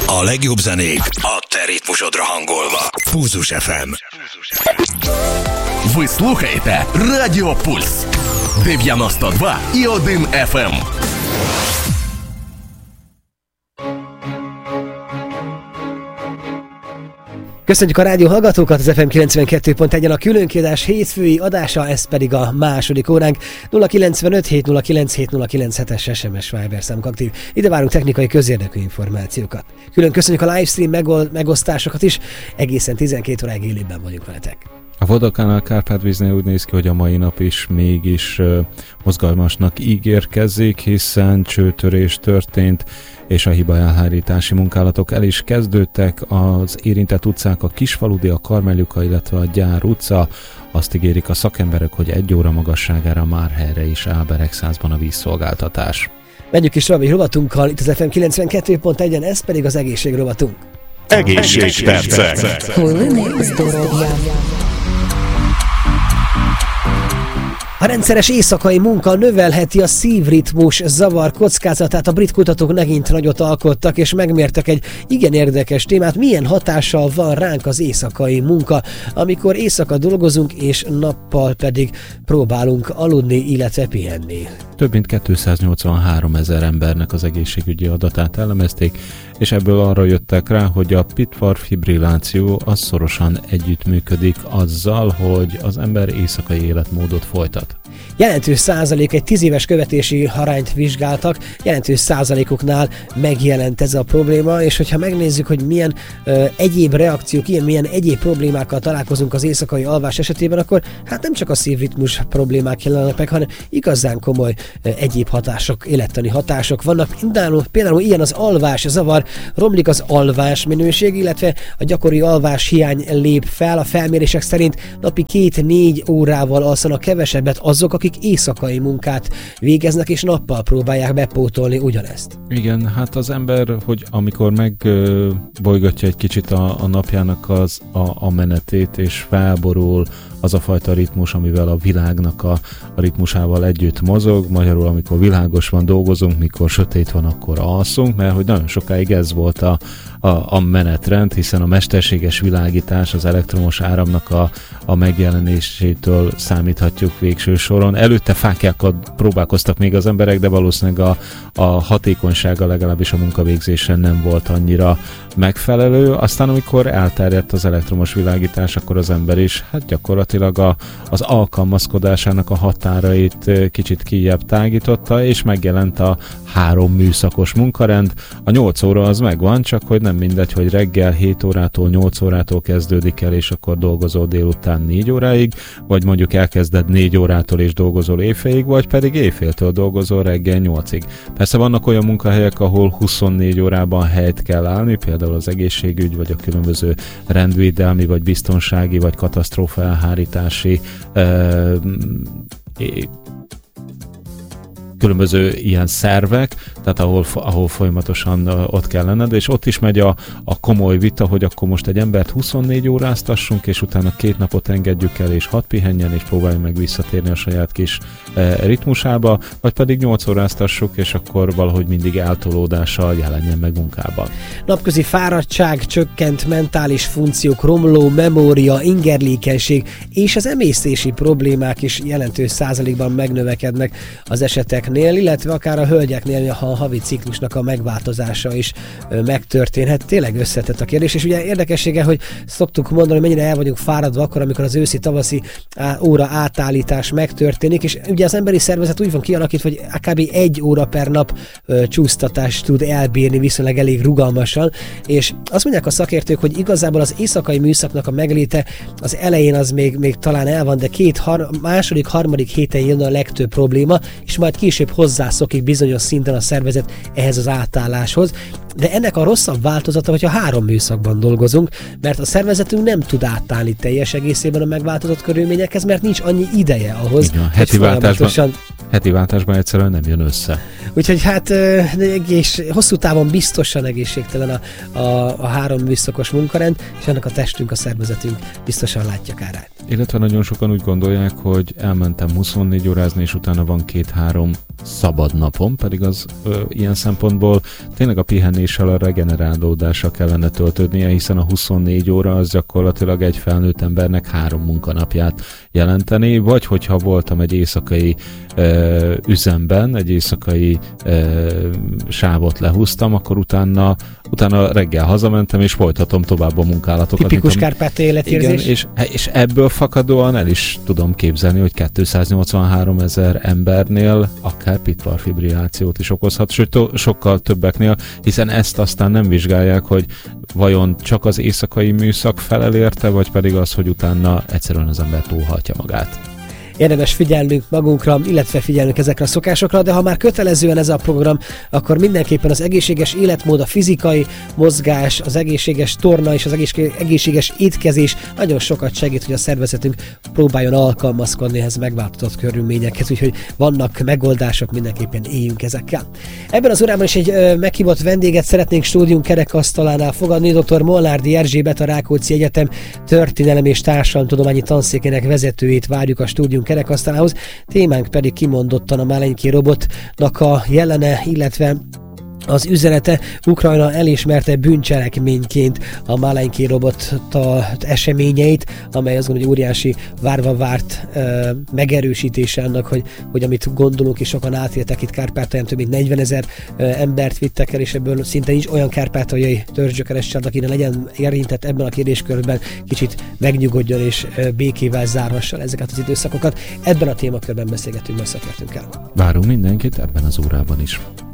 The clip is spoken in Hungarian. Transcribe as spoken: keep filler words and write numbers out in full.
A legjobb zenék a te ritmusodra hangolva. Pulzus еф ем. Ви слухаєте Радіо Пульс дев'яносто два і один еф ем. Köszönjük a rádió hallgatókat, az ef em kilencvenkettő pont egyen a különkiadás hétfői adása, ez pedig a második óránk. Nulla kilencvenöt hét nulla kilenc hét nulla kilenc hetes es em es Viber számunk aktív. Ide várunk technikai közérdekű információkat. Külön köszönjük a livestream megol- megosztásokat is, egészen tizenkét óráig élőben vagyunk veletek. A Vodakánál Kárpát-víznél úgy néz ki, hogy a mai nap is mégis uh, mozgalmasnak ígérkezik, hiszen csőtörés történt, és a hibaelhárítási munkálatok el is kezdődtek. Az érintett utcák a Kisfaludi, a Karmeljuka, illetve a Gyár utca. Azt ígérik a szakemberek, hogy egy óra magasságára már helyre is áll Beregszázban a vízszolgáltatás. Menjünk is további rovatunkkal, itt az ef em kilencvenkettő pont egyen, ez pedig az egészség rovatunk. Egészségpercek. A rendszeres éjszakai munka növelheti a szívritmus zavar kockázatát. A brit kutatók megint nagyot alkottak, és megmértek egy igen érdekes témát. Milyen hatással van ránk az éjszakai munka, amikor éjszaka dolgozunk, és nappal pedig próbálunk aludni, illetve pihenni. Több mint kétszáznyolcvanhárom ezer embernek az egészségügyi adatát elemezték, és ebből arra jöttek rá, hogy a pitvar fibrilláció az szorosan együttműködik azzal, hogy az ember éjszakai életmódot folytat. Jelentős százalék, egy tíz éves követési arányt vizsgáltak, jelentős százalékoknál megjelent ez a probléma, és hogyha megnézzük, hogy milyen ö, egyéb reakciók, ilyen milyen egyéb problémákkal találkozunk az éjszakai alvás esetében, akkor hát nem csak a szívritmus problémák jelennek meg, hanem igazán komoly ö, egyéb hatások, élettani hatások vannak. Például, például ilyen az alvás zavar, romlik az alvás minőség, illetve a gyakori alvás hiány lép fel. A felmérések szerint napi két-négy órával alszanak kevesebbet azok, akik éjszakai munkát végeznek, és nappal próbálják bepótolni ugyanezt. Igen, hát az ember, hogy amikor megbolygatja egy kicsit a, a napjának az, a, a menetét, és felborul az a fajta ritmus, amivel a világnak a, a ritmusával együtt mozog, magyarul amikor világos van, dolgozunk, mikor sötét van, akkor alszunk, mert hogy nagyon sokáig ez volt a, a, a menetrend, hiszen a mesterséges világítás, az elektromos áramnak a, a megjelenésétől számíthatjuk végső soron. Előtte fáklyákkal próbálkoztak még az emberek, de valószínűleg a, a hatékonysága legalábbis a munkavégzésen nem volt annyira megfelelő. Aztán amikor elterjedt az elektromos világítás, akkor az ember is hát gyakorlatilag a, az alkalmazkodásának a határait kicsit kijjebb tágította, és megjelent a három műszakos munkarend. A nyolc óra az megvan, csak hogy nem mindegy, hogy reggel hét órától nyolc órától kezdődik el, és akkor dolgozol délután négy óráig, vagy mondjuk elkezded négy órától és dolgozol éjfélig, vagy pedig éjféltől dolgozol reggel nyolcig. Persze vannak olyan munkahelyek, ahol huszonnégy órában helyt kell állni, például az egészségügy, vagy a különböző rendvédelmi, vagy biztonsági, vagy katasztrófa elhárítási eh, különböző ilyen szervek, tehát ahol, ahol folyamatosan ott kell lenned, és ott is megy a, a komoly vita, hogy akkor most egy embert huszonnégy óráztassunk, és utána két napot engedjük el, és hadd pihenjen, és próbáljuk meg visszatérni a saját kis e, ritmusába, vagy pedig nyolc óráztassuk, és akkor valahogy mindig eltolódással jelenjen meg munkában. Napközi fáradtság, csökkent mentális funkciók, romló memória, ingerlékenység és az emésztési problémák is jelentős százalékban megnövekednek az esetek illetve akár a hölgyeknél a havi ciklusnak a megváltozása is megtörténhet. Tényleg összetett a kérdés, és ugye érdekessége, hogy szoktuk mondani, hogy mennyire el vagyunk fáradva akkor, amikor az őszi-tavaszi óra átállítás megtörténik, és ugye az emberi szervezet úgy van kialakítva, hogy kb. egy óra per nap ö, csúsztatást tud elbírni viszonylag elég rugalmasan, és azt mondják a szakértők, hogy igazából az éjszakai műszaknak a megléte az elején az még, még talán el van, de két har- második, harmadik héten jön a legtöbb probléma, és majd később hozzászokik bizonyos szinten a szervezet ehhez az átálláshoz. De ennek a rosszabb változata, hogyha három műszakban dolgozunk, mert a szervezetünk nem tud átállni teljes egészében a megváltozott körülményekhez, mert nincs annyi ideje ahhoz, igen, hogy heti folyamatosan... váltásban, heti váltásban egyszerűen nem jön össze. Úgyhogy hát egész, hosszú távon biztosan egészségtelen a, a, a három műszakos munkarend, és ennek a testünk, a szervezetünk biztosan látja kárát. Illetve nagyon sokan úgy gondolják, hogy elmentem huszonnégy órázni, és utána van két-három szabad napom, pedig az ö, ilyen szempontból tényleg a pihenéssel, a regenerálódással kellene töltődnie, hiszen a huszonnégy óra az gyakorlatilag egy felnőtt embernek három munkanapját jelenteni, vagy hogyha voltam egy éjszakai ö, üzemben, egy éjszakai ö, sávot lehúztam, akkor utána, utána reggel hazamentem, és folytatom tovább a munkálatokat. Tipikus kárpátai életérzés. Igen, és, és ebből fakadóan el is tudom képzelni, hogy kétszáznyolcvanhárom ezer embernél akár pitvarfibrillációt is okozhat, sőt to- sokkal többeknél, hiszen ezt aztán nem vizsgálják, hogy vajon csak az éjszakai műszak felel érte, vagy pedig az, hogy utána egyszerűen az ember túlhajtja magát. Érdemes figyelnünk magunkra, illetve figyelnünk ezekre a szokásokra, de ha már kötelezően ez a program, akkor mindenképpen az egészséges életmód, a fizikai mozgás, az egészséges torna és az egészséges étkezés nagyon sokat segít, hogy a szervezetünk próbáljon alkalmazkodni ehhez megváltozott körülményekhez, úgyhogy vannak megoldások, mindenképpen éljünk ezekkel. Ebben az órában is egy ö, meghívott vendéget szeretnénk stúdium kerekasztalánál fogadni, dr. Molnárdi Erzsébet, a Rákóczi Egyetem történelem és társadalomtudományi tanszékének vezetőjét várjuk a stúdium kerekasztalához, témánk pedig kimondottan a Malenký robotnak a jelene, illetve az üzenete. Ukrajna elismerte bűncselekményként a Malenký robot eseményeit, amely azt gondolom, hogy óriási várva várt uh, megerősítése annak, hogy, hogy amit gondolunk és sokan átéltek itt Kárpátalján, több mint negyvenezer uh, embert vittek el, és ebből szinte nincs olyan kárpátaljai törzsgyökeres család, aki ne legyen érintett ebben a kérdéskörben, kicsit megnyugodjon és uh, békével zárhassa ezeket az időszakokat. Ebben a témakörben beszélgetünk majd szakértőnkkel. Várunk mindenkit ebben az órában is.